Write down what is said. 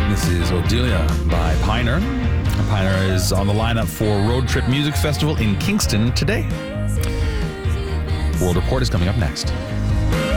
This is Odelia by Piner. Piner is on the lineup for Road Trip Music Festival in Kingston today. World Report is coming up next.